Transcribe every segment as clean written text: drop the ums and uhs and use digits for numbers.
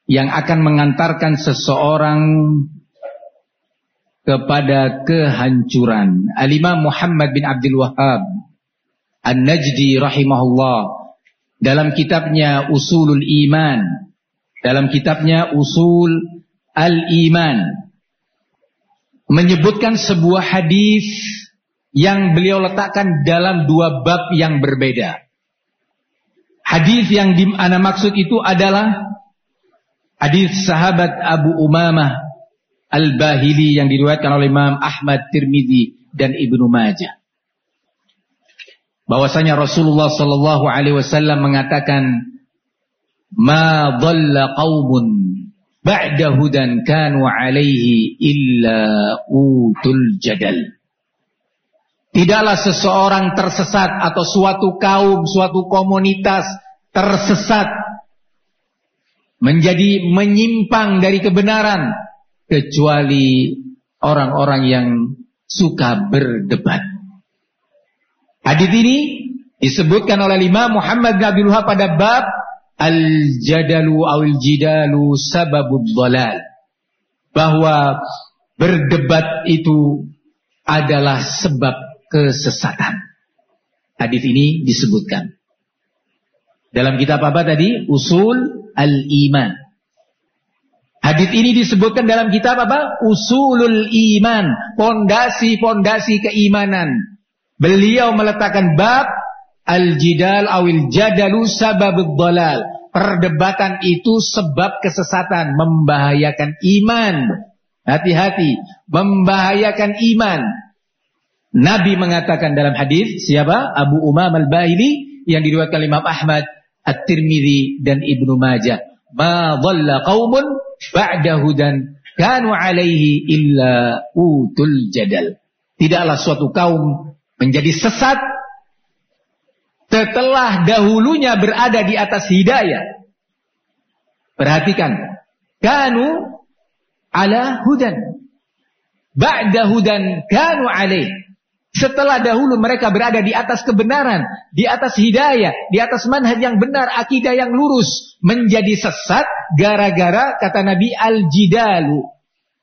yang akan mengantarkan seseorang kepada kehancuran. Al-Imam Muhammad bin Abdul Wahhab An-Najdi rahimahullah dalam kitabnya Usulul Iman, dalam kitabnya Usul Al-Iman, menyebutkan sebuah hadis yang beliau letakkan dalam dua bab yang berbeda. Hadis yang ana maksud itu adalah hadis sahabat Abu Umamah Al-Bahili yang diriwayatkan oleh Imam Ahmad, Tirmidzi dan Ibnu Majah. Bahwasanya Rasulullah sallallahu alaihi wasallam mengatakan, "Ma dhalla qaumun ba'da hudan kanu alaihi illa utul jadal." Tidaklah seseorang tersesat atau suatu kaum, suatu komunitas tersesat menjadi menyimpang dari kebenaran kecuali orang-orang yang suka berdebat. Hadis ini disebutkan oleh Imam Muhammad bin Abdul Wahhab pada bab al-jadalu awil jidalu sababud dhalal, bahwa berdebat itu adalah sebab kesesatan. Hadis ini disebutkan dalam kitab apa tadi? Usul Al-Iman. Hadis ini disebutkan dalam kitab apa? Usulul Iman, pondasi-pondasi keimanan. Beliau meletakkan bab al-jidal awil jadalu sababud dhalal. Perdebatan itu sebab kesesatan, membahayakan iman. Hati-hati, membahayakan iman. Nabi mengatakan dalam hadis, siapa? Abu Umamah Al-Bahili yang diriwayatkan Imam Ahmad, At-Tirmidzi dan Ibnu Majah. Ma dhalla qaumun ba'da hudan kanu alaihi illa utul jadal. Tidaklah suatu kaum menjadi sesat setelah dahulunya berada di atas hidayah. Perhatikan, kanu ala hudan ba'da hudan kanu alaihi. Setelah dahulu mereka berada di atas kebenaran, di atas hidayah, di atas manhaj yang benar, akidah yang lurus, menjadi sesat gara-gara kata Nabi al-jidalu.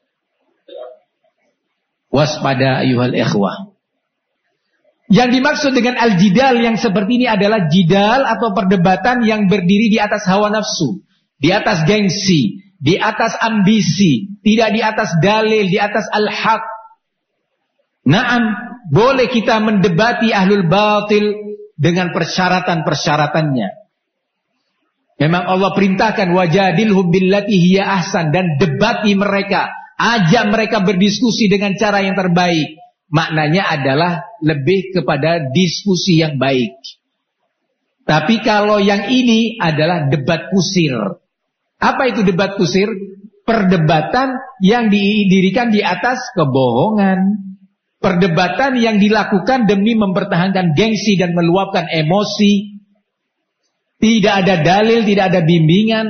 Waspada ayuhal ikhwah. Yang dimaksud dengan al-jidal yang seperti ini adalah jidal atau perdebatan yang berdiri di atas hawa nafsu, di atas gengsi, di atas ambisi, tidak di atas dalil, di atas al-haq. Naam, boleh kita mendebati ahlul batil dengan persyaratan-persyaratannya. Memang Allah perintahkan wajadilhum billati hiya ahsan, dan debati mereka, ajak mereka berdiskusi dengan cara yang terbaik. Maknanya adalah lebih kepada diskusi yang baik. Tapi kalau yang ini adalah debat kusir. Apa itu debat kusir? Perdebatan yang didirikan di atas kebohongan. Perdebatan yang dilakukan demi mempertahankan gengsi dan meluapkan emosi. Tidak ada dalil, tidak ada bimbingan.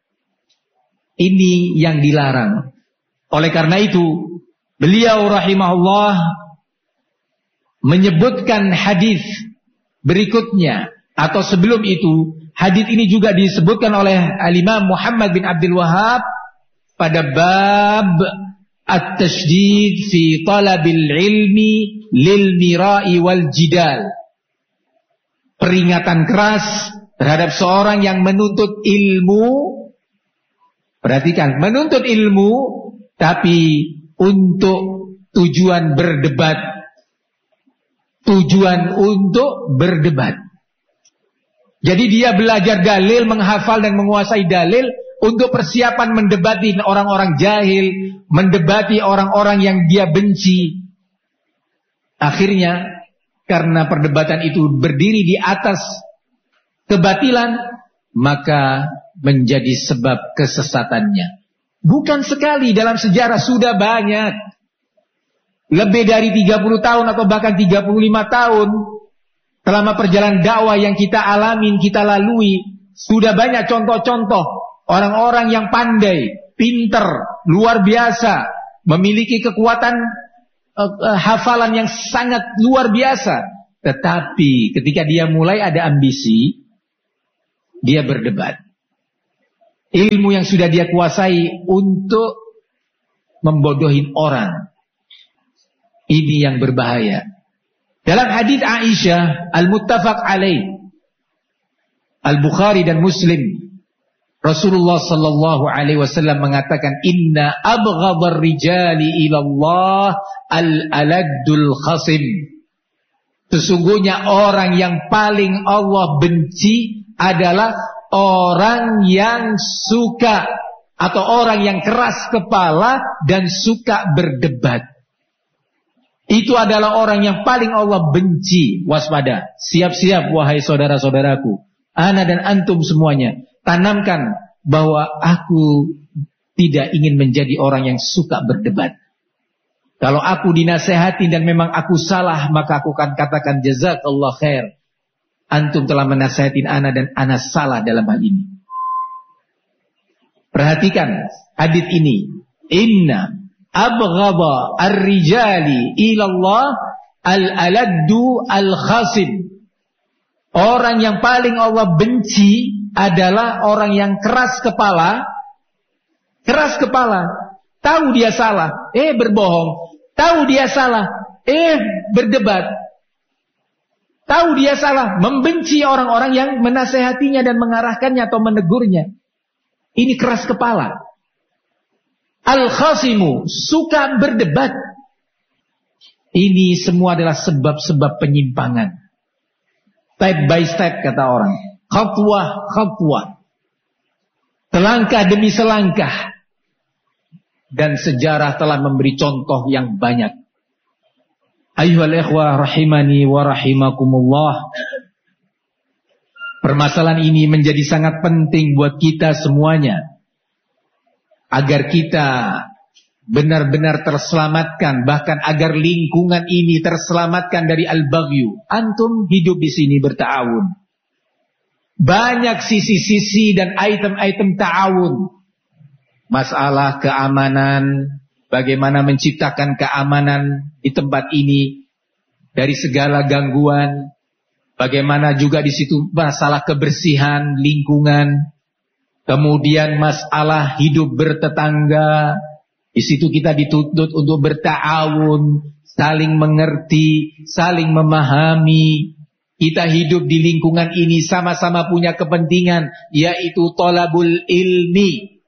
Ini yang dilarang. Oleh karena itu, beliau rahimahullah menyebutkan hadis berikutnya. Atau sebelum itu, hadis ini juga disebutkan oleh Al-Imam Muhammad bin Abdul Wahhab pada bab at-tashdid fi talabil ilmi lil mira'i wal jidal. Peringatan keras terhadap seorang yang menuntut ilmu. Perhatikan, menuntut ilmu tapi untuk tujuan berdebat. Tujuan untuk berdebat. Jadi dia belajar dalil, menghafal dan menguasai dalil untuk persiapan mendebati orang-orang jahil, mendebati orang-orang yang dia benci. Akhirnya, karena perdebatan itu berdiri di atas kebatilan, maka menjadi sebab kesesatannya. Bukan sekali, dalam sejarah sudah banyak. Lebih dari 30 tahun atau bahkan 35 tahun selama perjalanan dakwah yang kita alamin, kita lalui, sudah banyak contoh-contoh orang-orang yang pandai, pinter, luar biasa, memiliki kekuatan hafalan yang sangat luar biasa. Tetapi ketika dia mulai ada ambisi, dia berdebat. ilmu yang sudah dia kuasai untuk membodohin orang. Ini yang berbahaya. Dalam hadis Aisyah al-muttafaq alaih, Al-Bukhari dan Muslim, Rasulullah sallallahu alaihi wasallam mengatakan, inna abghadar rijali ilallah al-aladdul khasim. Sesungguhnya orang yang paling Allah benci adalah orang yang suka atau orang yang keras kepala dan suka berdebat. Itu adalah orang yang paling Allah benci. Waspada, siap-siap wahai saudara-saudaraku, ana dan antum semuanya, tanamkan bahwa aku tidak ingin menjadi orang yang suka berdebat. Kalau aku dinasehati dan memang aku salah, maka aku akan katakan jazakallah khair. Antum telah menasehatin ana dan ana salah dalam hal ini. Perhatikan hadis ini. Inna abghadha ar-rijali ilallah al-aladdu al-khasim. Orang yang paling Allah benci adalah orang yang keras kepala. Keras kepala. Tahu dia salah, berbohong. Tahu dia salah, berdebat. Tahu dia salah, membenci orang-orang yang menasehatinya dan mengarahkannya atau menegurnya. Ini keras kepala. Al-khasimu, suka berdebat. Ini semua adalah sebab-sebab penyimpangan. Step by step kata orang. Khatwah. Selangkah demi selangkah. Dan sejarah telah memberi contoh yang banyak. Ayyuhal ikhwah rahimani wa rahimakumullah. Permasalahan ini menjadi sangat penting buat kita semuanya. Agar kita benar-benar terselamatkan, bahkan agar lingkungan ini terselamatkan dari al-baghyu. Antum hidup di sini berta'awun. Banyak sisi-sisi dan item-item ta'awun. Masalah keamanan, bagaimana menciptakan keamanan di tempat ini dari segala gangguan. Bagaimana juga di situ masalah kebersihan lingkungan. Kemudian masalah hidup bertetangga. Di situ kita dituntut untuk berta'awun, saling mengerti, saling memahami. Kita hidup di lingkungan ini sama-sama punya kepentingan, yaitu thalabul ilmi.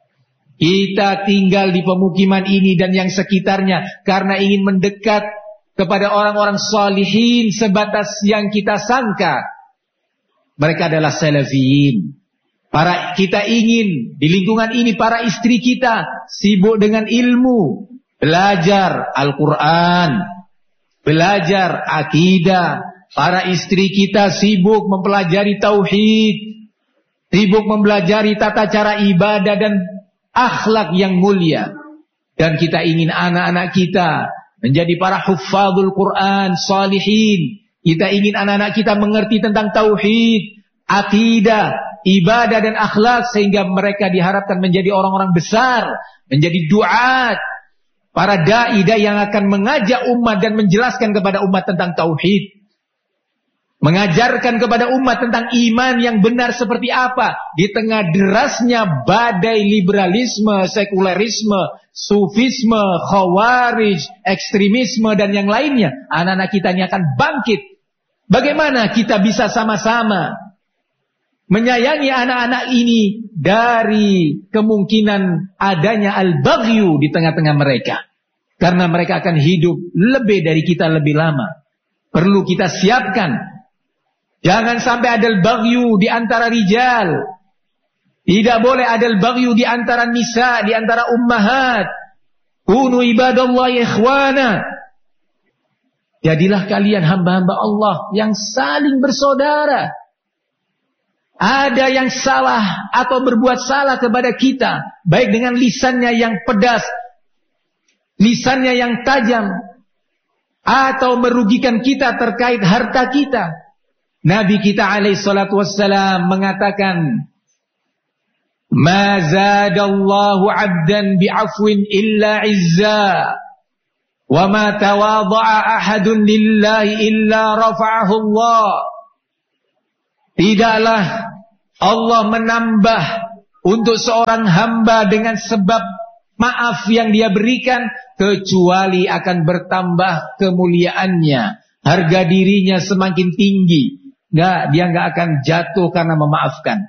Kita tinggal di pemukiman ini dan yang sekitarnya karena ingin mendekat kepada orang-orang salihin sebatas yang kita sangka. Mereka adalah salafiyin. Kita ingin di lingkungan ini para istri kita sibuk dengan ilmu, belajar Al-Quran, belajar akidah. Para istri kita sibuk mempelajari tauhid, sibuk mempelajari tata cara ibadah dan akhlak yang mulia. Dan kita ingin anak-anak kita menjadi para huffazul Quran, salihin. Kita ingin anak-anak kita mengerti tentang tauhid, akidah, ibadah dan akhlak, sehingga mereka diharapkan menjadi orang-orang besar, menjadi duat, para dai yang akan mengajak umat dan menjelaskan kepada umat tentang tauhid, mengajarkan kepada umat tentang iman yang benar seperti apa di tengah derasnya badai liberalisme, sekulerisme, sufisme, khawarij, ekstremisme dan yang lainnya. Anak-anak kita ini akan bangkit. Bagaimana kita bisa sama-sama menyayangi anak-anak ini dari kemungkinan adanya al-baghyu di tengah-tengah mereka. Karena mereka akan hidup lebih dari kita lebih lama. Perlu kita siapkan. Jangan sampai ada al-baghyu di antara rijal. Tidak boleh ada al-baghyu di antara nisa, di antara ummahat. Kunu ibadallahi ikhwana. Jadilah kalian hamba-hamba Allah yang saling bersaudara. Ada yang salah atau berbuat salah kepada kita, baik dengan lisannya yang pedas, lisannya yang tajam, atau merugikan kita terkait harta kita. Nabi kita alaihi salatu wassalam mengatakan, "Ma zadallahu 'abdan bi'afwin illa 'izza, wa ma tawadha'a ahadun lillahi illa rafa'ahu Allah." Tidaklah Allah menambah untuk seorang hamba dengan sebab maaf yang dia berikan, kecuali akan bertambah kemuliaannya, harga dirinya semakin tinggi. Dia nggak akan jatuh karena memaafkan.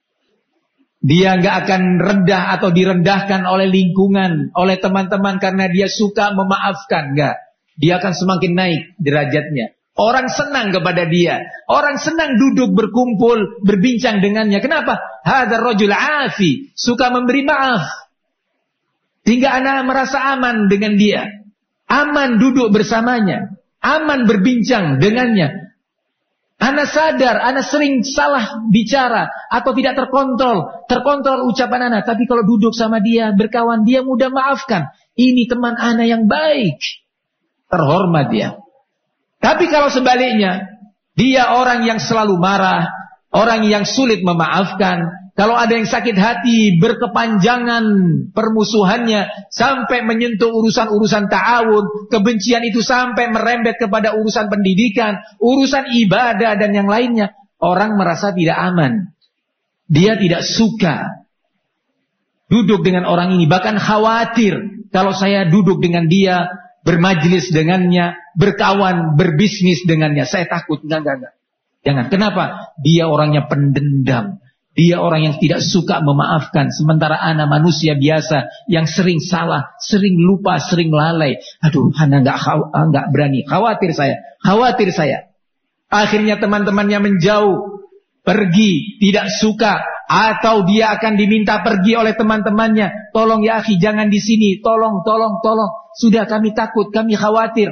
Dia nggak akan rendah atau direndahkan oleh lingkungan, oleh teman-teman karena dia suka memaafkan. Nggak, dia akan semakin naik derajatnya. Orang senang kepada dia. Orang senang duduk berkumpul, berbincang dengannya. Kenapa? Hadzal rajul afi, suka memberi maaf. Sehingga anak merasa aman dengan dia. Aman duduk bersamanya. Aman berbincang dengannya. Anak sadar, anak sering salah bicara atau tidak terkontrol. Terkontrol ucapan anak. Tapi kalau duduk sama dia, berkawan, dia mudah maafkan. Ini teman anak yang baik. Terhormat dia. Tapi kalau sebaliknya, dia orang yang selalu marah, orang yang sulit memaafkan. Kalau ada yang sakit hati, berkepanjangan permusuhannya sampai menyentuh urusan-urusan ta'awun, kebencian itu sampai merembet kepada urusan pendidikan, urusan ibadah dan yang lainnya, orang merasa tidak aman. Dia tidak suka duduk dengan orang ini, bahkan khawatir kalau saya duduk dengan dia, bermajlis dengannya, berkawan, berbisnis dengannya, saya takut. Enggak. Jangan. Kenapa? Dia orangnya pendendam. Dia orang yang tidak suka memaafkan. Sementara anak manusia biasa yang sering salah, sering lupa, sering lalai. Aduh, anak enggak berani. Khawatir saya. Akhirnya teman-temannya menjauh, pergi, tidak suka, atau dia akan diminta pergi oleh teman-temannya. Tolong ya akhi, jangan di sini. Tolong. Sudah, kami takut, kami khawatir.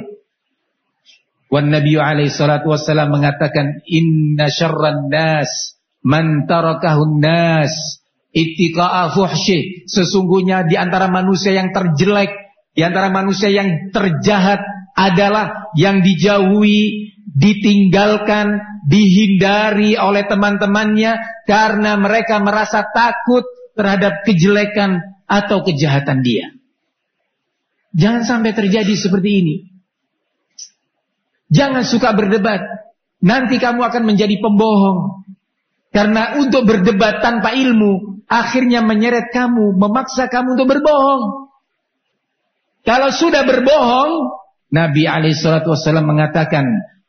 Wan Nabi alaihi salatu wassalam mengatakan, inna syarran nas man tarakahun nas ittiqa'a fuhsyih. Sesungguhnya di antara manusia yang terjelek, di antara manusia yang terjahat adalah yang dijauhi, ditinggalkan, dihindari oleh teman-temannya karena mereka merasa takut terhadap kejelekan atau kejahatan dia. Jangan sampai terjadi seperti ini. Jangan suka berdebat. Nanti kamu akan menjadi pembohong. Karena untuk berdebat tanpa ilmu, akhirnya menyeret kamu, memaksa kamu untuk berbohong. Kalau sudah berbohong, Nabi SAW mengatakan,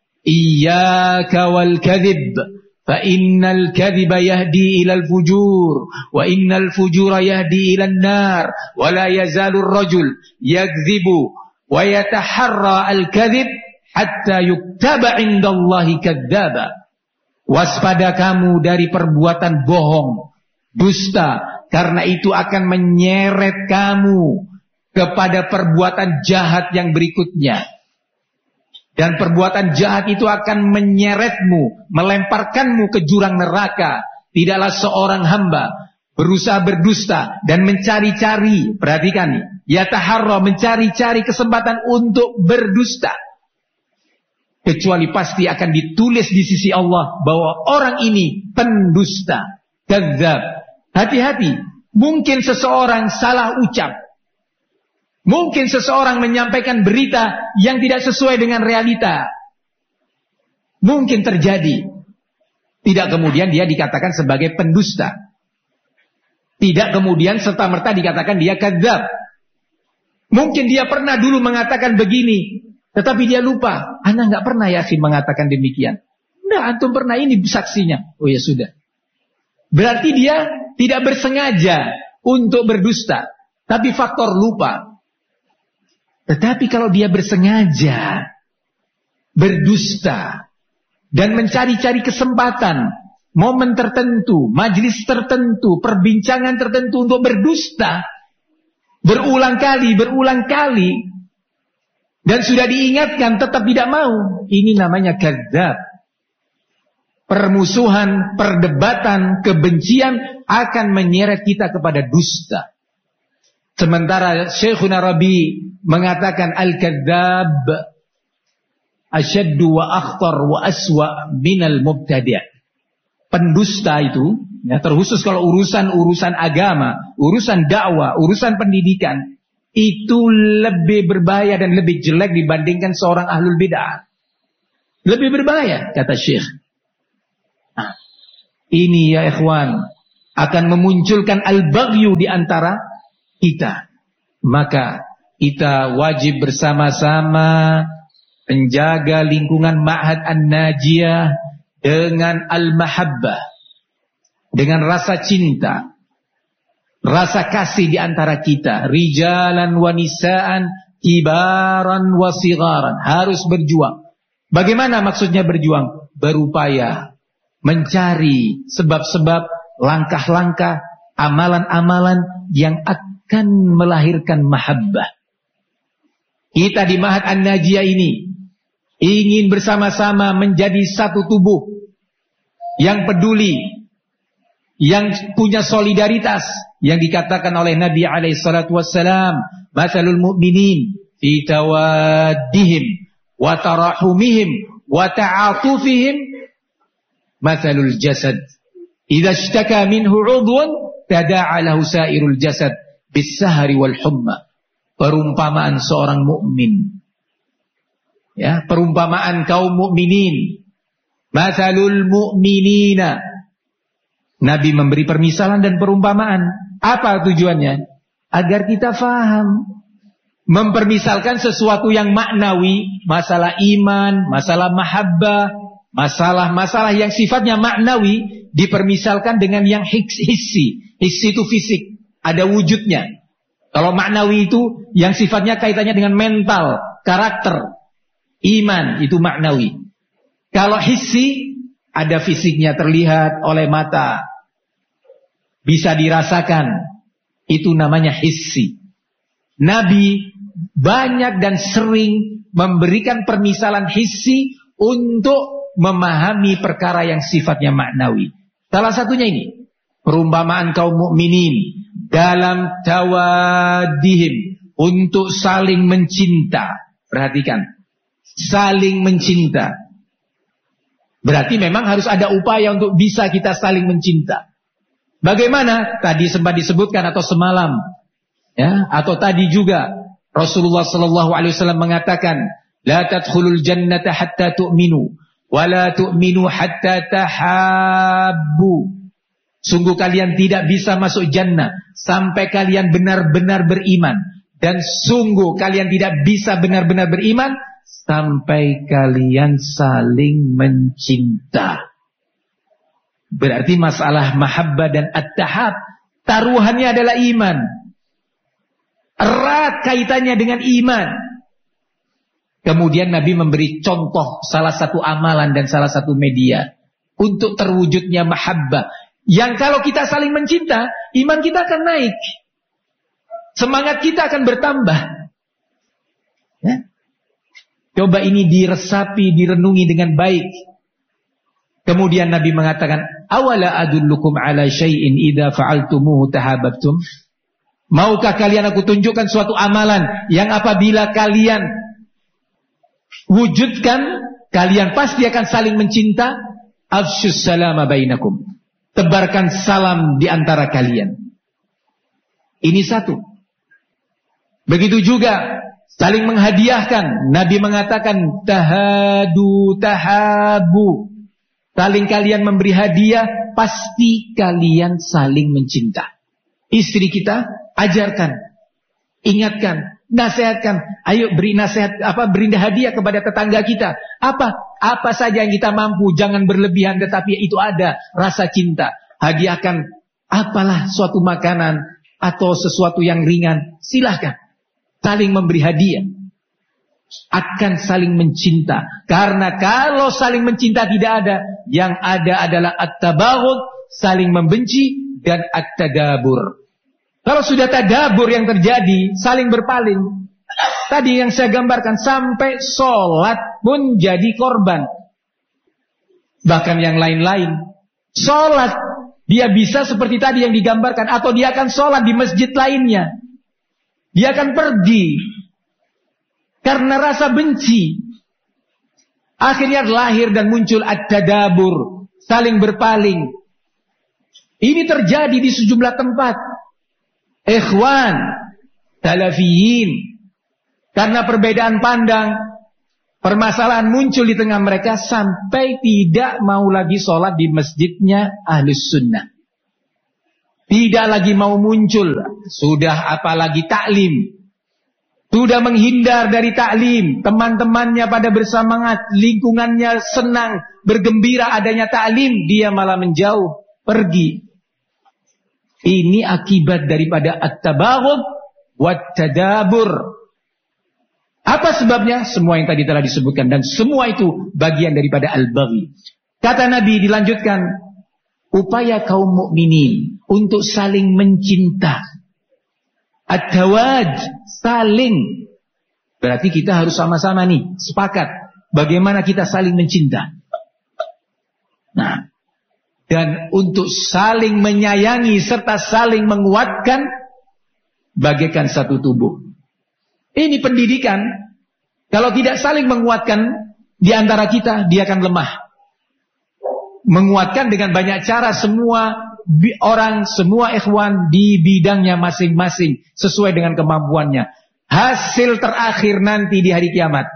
Iyyaka wal kadhib, fa innal kadhiba yahdi ilal fujur, wa innal fujura yahdi ilal nar, wa la yazalur rajul yakdhibu, wa yataharra al kadhib, hatta yuktaba indallahi kadzdzaba. Waspada kamu dari perbuatan bohong, dusta, karena itu akan menyeret kamu kepada perbuatan jahat yang berikutnya. Dan perbuatan jahat itu akan menyeretmu, melemparkanmu ke jurang neraka. Tidaklah seorang hamba berusaha berdusta dan mencari-cari, perhatikan nih, yataharra, mencari-cari kesempatan untuk berdusta, kecuali pasti akan ditulis di sisi Allah bahwa orang ini pendusta, kadzdzab. Hati-hati, mungkin seseorang salah ucap, mungkin seseorang menyampaikan berita yang tidak sesuai dengan realita. Mungkin terjadi. Tidak kemudian dia dikatakan sebagai pendusta. Tidak kemudian serta-merta dikatakan dia kadzdzab. Mungkin dia pernah dulu mengatakan begini, tetapi dia lupa. Anak nggak pernah ya sih mengatakan demikian. Nah, antum pernah, ini saksinya. Oh ya sudah. Berarti dia tidak bersengaja untuk berdusta, tapi faktor lupa. Tetapi kalau dia bersengaja berdusta dan mencari-cari kesempatan, momen tertentu, majelis tertentu, perbincangan tertentu untuk berdusta, berulang kali, dan sudah diingatkan tetap tidak mau, ini namanya kadzdzab. Permusuhan, perdebatan, kebencian akan menyeret kita kepada dusta. Sementara Syekhuna Rabi mengatakan al-kadzdzab asyaddu wa akhtar wa aswa minal mubtadi'. Pendusta itu, ya, terkhusus kalau urusan agama, urusan dakwah, urusan pendidikan, itu lebih berbahaya dan lebih jelek dibandingkan seorang ahlul bid'ah. Lebih berbahaya, kata Syekh. Nah, ini ya ikhwan, akan memunculkan al-baghyu di antara kita. Maka kita wajib bersama-sama menjaga lingkungan Ma'had An-Najiyah dengan al-mahabbah, dengan rasa cinta, rasa kasih di antara kita. Rijalan wa nisaan, kibaran wa sigharan. Harus berjuang. Bagaimana maksudnya berjuang? Berupaya mencari sebab-sebab, langkah-langkah, amalan-amalan yang akan melahirkan mahabbah. Kita di Ma'had An-Najiyah ini ingin bersama-sama menjadi satu tubuh yang peduli, yang punya solidaritas, yang dikatakan oleh Nabi alaihissalatu wassalam, mathalul mu'minin fi tawaddihim wa tarahumihim wa ta'atufihim mathalul jasad idza ishtaka minhu 'udhun tada'a lahu sa'irul jasad bis-sahri wal humma. Perumpamaan seorang mukmin, ya, perumpamaan kaum mukminin. Mathalul mu'minina. Nabi memberi permisalan dan perumpamaan. Apa tujuannya? Agar kita faham. Mempermisalkan sesuatu yang maknawi, masalah iman, masalah mahabbah, masalah-masalah yang sifatnya maknawi dipermisalkan dengan yang hissi. Hissi itu fisik, ada wujudnya. Kalau maknawi itu yang sifatnya kaitannya dengan mental, karakter, iman, itu maknawi. Kalau hissi, ada fisiknya, terlihat oleh mata, bisa dirasakan, itu namanya hissi. Nabi banyak dan sering memberikan permisalan hissi untuk memahami perkara yang sifatnya maknawi. Salah satunya ini, perumpamaan kaum mukminin dalam tawaddihim, untuk saling mencinta. Perhatikan, saling mencinta. Berarti memang harus ada upaya untuk bisa kita saling mencinta. Bagaimana? Tadi sempat disebutkan atau semalam, ya, atau tadi juga Rasulullah sallallahu alaihi wasallam mengatakan, la tadkhulul jannata hatta tu'minu wa la tu'minu hatta tahabbu. Sungguh kalian tidak bisa masuk jannah sampai kalian benar-benar beriman. Dan sungguh kalian tidak bisa benar-benar beriman sampai kalian saling mencinta. Berarti masalah mahabbah dan at-tahab, taruhannya adalah iman. Erat kaitannya dengan iman. Kemudian Nabi memberi contoh salah satu amalan dan salah satu media untuk terwujudnya mahabbah. Yang kalau kita saling mencinta, iman kita akan naik. Semangat kita akan bertambah. Ya. Coba ini diresapi, direnungi dengan baik. Kemudian Nabi mengatakan, awala adullukum ala syai'in idza fa'altumuhu tahabbtum. Maukah kalian aku tunjukkan suatu amalan yang apabila kalian wujudkan, kalian pasti akan saling mencinta. Afsyus salama bainakum. Tebarkan salam di antara kalian. Ini satu. Begitu juga saling menghadiahkan. Nabi mengatakan tahadu tahabu. Saling kalian memberi hadiah, pasti kalian saling mencinta. Istri kita ajarkan, ingatkan, nasihatkan. Ayo beri nasihat, beri hadiah kepada tetangga kita. Apa saja yang kita mampu, jangan berlebihan, tetapi itu ada rasa cinta. Hadiahkan apalah suatu makanan atau sesuatu yang ringan, silahkan. Saling memberi hadiah, akan saling mencinta. Karena kalau saling mencinta tidak ada, yang ada adalah at-tabaghud, saling membenci, dan at-tadabur. Kalau sudah tadabur yang terjadi, saling berpaling. Tadi yang saya gambarkan, sampai sholat pun jadi korban. Bahkan yang lain-lain. Sholat, dia bisa seperti tadi yang digambarkan. Atau dia akan sholat di masjid lainnya. Dia akan pergi. Karena rasa benci. Akhirnya lahir dan muncul at-tadabur. Saling berpaling. Ini terjadi di sejumlah tempat. Ikhwan, salafiyin. Karena perbedaan pandang, permasalahan muncul di tengah mereka sampai tidak mau lagi sholat di masjidnya Ahlus Sunnah. Tidak lagi mau muncul. Sudah apalagi taklim. Sudah menghindar dari taklim. Teman-temannya pada bersemangat. Lingkungannya senang. Bergembira adanya taklim. Dia malah menjauh. Pergi. Ini akibat daripada at-tabaghud wat-tadabur. Apa sebabnya? Semua yang tadi telah disebutkan. Dan semua itu bagian daripada al-baghi. Kata Nabi dilanjutkan. Upaya kaum mukminin untuk saling mencinta. At-tawaj, saling. Berarti kita harus sama-sama nih, sepakat. Bagaimana kita saling mencinta. Nah, dan untuk saling menyayangi serta saling menguatkan, bagaikan satu tubuh. Ini pendidikan. Kalau tidak saling menguatkan di antara kita, dia akan lemah. Menguatkan dengan banyak cara semua orang, semua ikhwan di bidangnya masing-masing sesuai dengan kemampuannya. Hasil terakhir nanti di hari kiamat.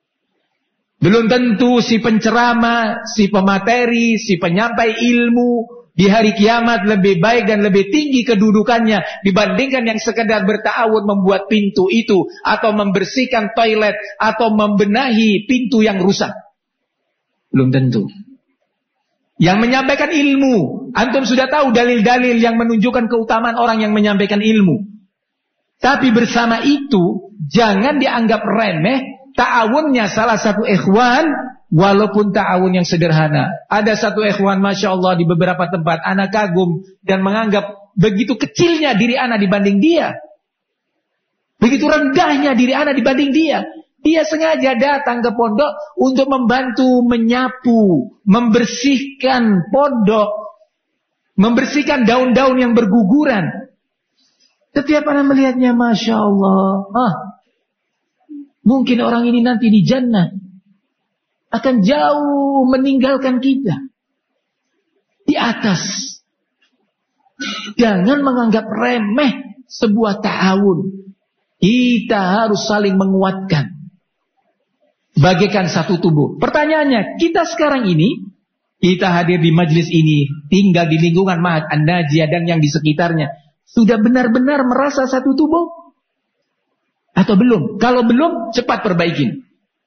Belum tentu si penceramah, si pemateri, si penyampai ilmu di hari kiamat lebih baik dan lebih tinggi kedudukannya dibandingkan yang sekedar berta'awun membuat pintu itu atau membersihkan toilet atau membenahi pintu yang rusak. Belum tentu. Yang menyampaikan ilmu, antum sudah tahu dalil-dalil yang menunjukkan keutamaan orang yang menyampaikan ilmu. Tapi bersama itu, jangan dianggap remeh ta'awunnya salah satu ikhwan, walaupun ta'awun yang sederhana. Ada satu ikhwan, Masya Allah, di beberapa tempat, anak kagum dan menganggap begitu kecilnya diri anak dibanding dia. Begitu rendahnya diri anak dibanding dia. Dia sengaja datang ke pondok untuk membantu menyapu, membersihkan pondok, membersihkan daun-daun yang berguguran. Setiap anak melihatnya, Masya Allah, mungkin orang ini nanti di jannah akan jauh meninggalkan kita. Di atas. Jangan menganggap remeh sebuah ta'awun. Kita harus saling menguatkan. Bagaikan satu tubuh. Pertanyaannya, kita sekarang ini, kita hadir di majlis ini, tinggal di lingkungan Ma'had An-Najiyah dan yang di sekitarnya, sudah benar-benar merasa satu tubuh? Atau belum? Kalau belum, cepat perbaikin.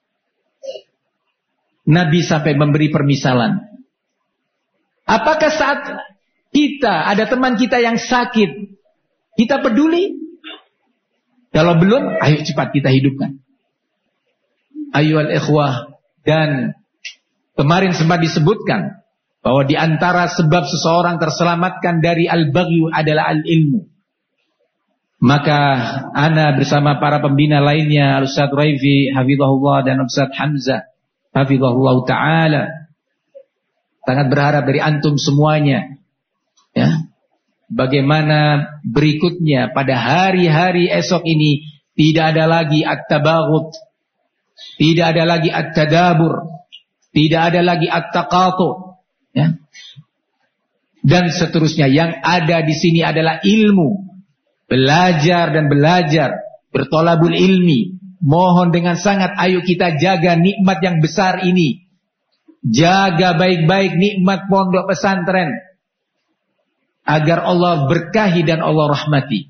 Nabi sampai memberi permisalan. Apakah saat kita, ada teman kita yang sakit, kita peduli? Kalau belum, ayo cepat kita hidupkan. Ayyuhal ikhwah, dan kemarin sempat disebutkan bahwa di antara sebab seseorang terselamatkan dari al-baghyu adalah al-ilmu. Maka ana bersama para pembina lainnya, Al-Ustaz Raifi hafizahullah dan Ustaz Hamzah hafizahullah taala, sangat berharap dari antum semuanya, ya, bagaimana berikutnya pada hari-hari esok ini tidak ada lagi at-tabaghud, tidak ada lagi at-tadabur, tidak ada lagi at-taqatu, ya. Dan seterusnya. Yang ada di sini adalah ilmu. Belajar dan belajar, bertolabul ilmi. Mohon dengan sangat, ayo kita jaga nikmat yang besar ini. Jaga baik-baik nikmat pondok pesantren, agar Allah berkahi dan Allah rahmati.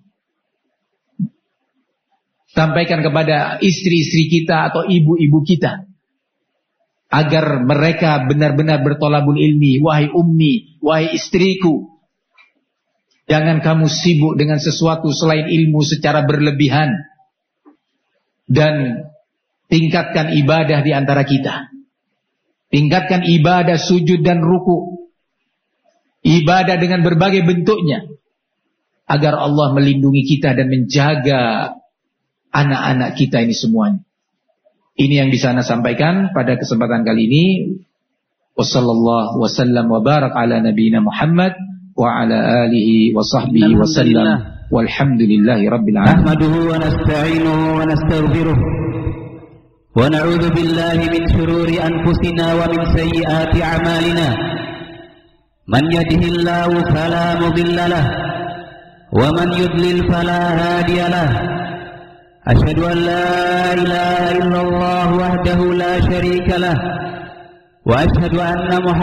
Sampaikan kepada istri-istri kita atau ibu-ibu kita, agar mereka benar-benar bertolabul ilmi. Wahai ummi, wahai istriku, jangan kamu sibuk dengan sesuatu selain ilmu secara berlebihan. Dan tingkatkan ibadah di antara kita. Tingkatkan ibadah sujud dan ruku. Ibadah dengan berbagai bentuknya. Agar Allah melindungi kita dan menjaga anak-anak kita ini semuanya. Ini yang bisa ana sampaikan pada kesempatan kali ini. Wassallallahu wasallam wa barak ala nabiyina Muhammad wa ala alihi wa sahbihi wa sallam. Walhamdulillahi rabbil alamin. Nahmaduhu wa nasta'inuhu wa nastaghfiruh. Wa na'udzu billahi min shururi anfusina wa min sayyiati a'malina. Man yahdihillahu fala mudilla lahu wa man yudlil fala hadiya lahu. أشهد أن لا إله إلا الله وحده لا شريك له وأشهد أن محمدا